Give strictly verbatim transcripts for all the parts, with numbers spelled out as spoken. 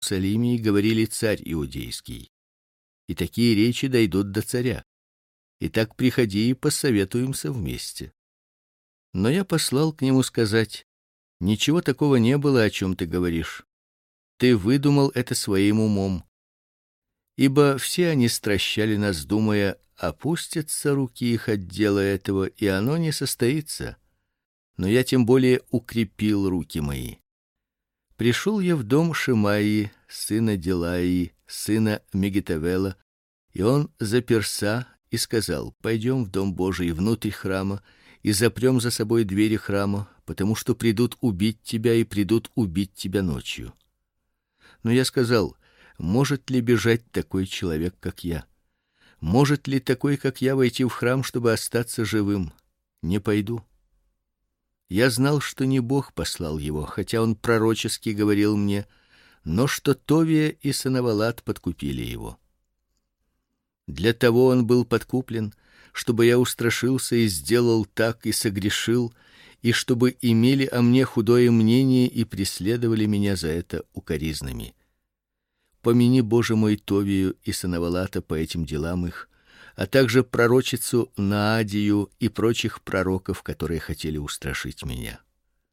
Иерусалиме и говорили: царь иудейский. И такие речи дойдут до царя. Итак, приходи и посоветуемся вместе. Но я послал к нему сказать: ничего такого не было, о чем ты говоришь. Ты выдумал это своим умом. Ибо все они стращали нас, думая: опустятся руки их от дела этого, и оно не состоится. Но я тем более укрепил руки мои. Пришел я в дом Шимаии, сына Делаии, сына Мегитавела, и он заперся и сказал: пойдем в дом Божий, внутрь храма, и запрем за собой двери храма, потому что придут убить тебя и придут убить тебя ночью. Но я сказал: может ли бежать такой человек, как я? Может ли такой, как я, войти в храм, чтобы остаться живым? Не пойду. Я знал, что не Бог послал его, хотя он пророчески говорил мне, но что Товия и Санавалат подкупили его. Для того он был подкуплен, чтобы я устрашился и сделал так и согрешил, и чтобы имели о мне худое мнение и преследовали меня за это укоризнами. Помяни, Боже мой, Товию и Санавалата по этим делам их, а также пророчицу Наадию и прочих пророков, которые хотели устрашить меня.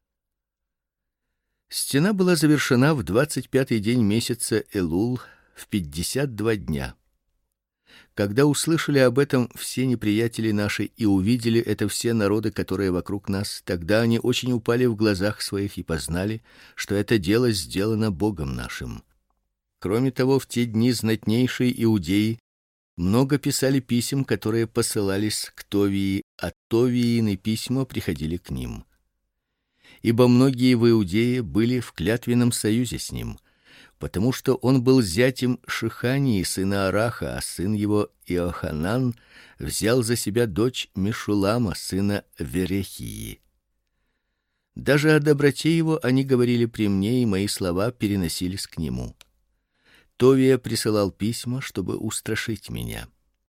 Стена была завершена в двадцать пятый день месяца Элул в пятьдесят два дня. Когда услышали об этом все неприятели наши и увидели это все народы, которые вокруг нас, тогда они очень упали в глазах своих и познали, что это дело сделано Богом нашим. Кроме того, в те дни знатнейшие иудеи много писали писем, которые посылались к Товии, а Товиины письма приходили к ним. Ибо многие в Иудее были в клятвенном союзе с ним, потому что он был зятем Шихании, сына Араха, а сын его Иоханан взял за себя дочь Мешулама, сына Верехии. Даже о доброте его они говорили при мне, и мои слова переносились к нему. Товия присылал письма, чтобы устрашить меня.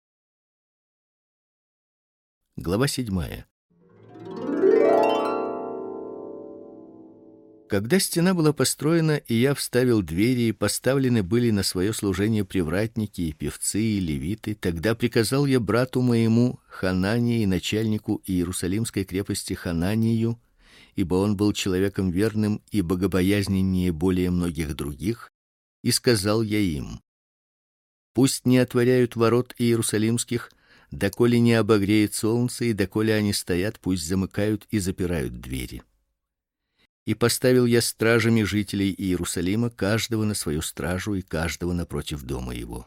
Глава седьмая. Когда стена была построена, и я вставил двери, и поставлены были на свое служение привратники и певцы и левиты, тогда приказал я брату моему Ханании, начальнику Иерусалимской крепости Хананию, ибо он был человеком верным и богобоязненнее более многих других, и сказал я им: пусть не отворяют ворот иерусалимских, доколе не обогреет солнце, и доколе они стоят, пусть замыкают и запирают двери. И поставил я стражами жителей Иерусалима, каждого на свою стражу и каждого напротив дома его.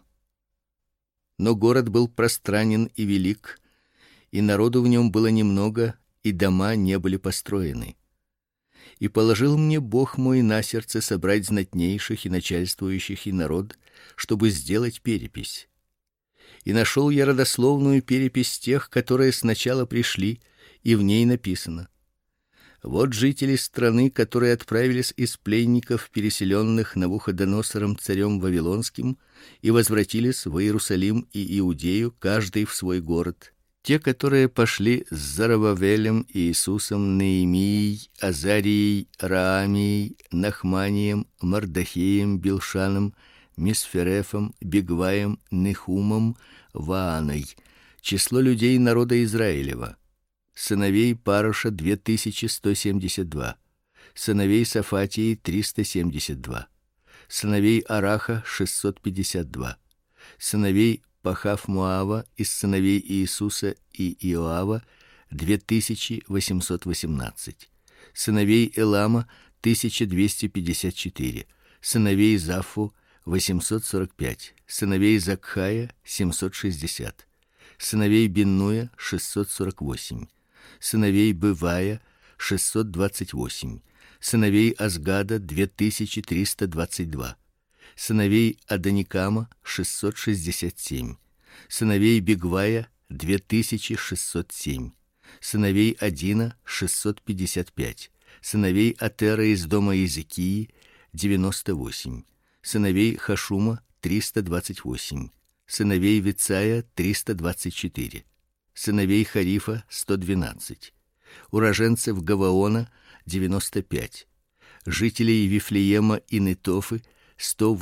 Но город был пространен и велик, и народу в нем было немного, и дома не были построены. И положил мне Бог мой на сердце собрать знатнейших и начальствующих и народ, чтобы сделать перепись. И нашел я родословную перепись тех, которые сначала пришли, и в ней написано: вот жители страны, которые отправились из пленников, переселенных Навуходоносором царем вавилонским, и возвратились в Иерусалим и Иудею, каждый в свой город. Те, которые пошли с Зарававелем, Иисусом, Неемией, Азарией, Раамией, Нахманием, Мардахеем, Билшаном, Мисферефом, Бигваем, Нехумом, Вааной. Число людей народа Израилева: сыновей Пароша две тысячи сто семьдесят два, сыновей Сафатии триста семьдесят два, сыновей Араха шестьсот пятьдесят два, сыновей Пахав-Моава из сыновей Иисуса и Иоава две тысячи восемьсот восемнадцать, сыновей Элама тысяча двести пятьдесят четыре, сыновей Зафу восемьсот сорок пять, сыновей Закхая семьсот шестьдесят, сыновей Биннуя шестьсот сорок восемь, сыновей Бывая шестьсот двадцать восемь, сыновей Азгада две тысячи триста двадцать два, сыновей Адоникама шестьсот шестьдесят семь, сыновей Бигвая две тысячи шестьсот семь, сыновей Адина шестьсот пятьдесят пять, сыновей Атера из дома Иезекии девяносто восемь, сыновей Хашума триста двадцать восемь, сыновей Вицая триста двадцать четыре, сыновей Харифа сто двенадцать, уроженцев Гаваона девяносто пять, жителей Вифлеема и Нетофы сто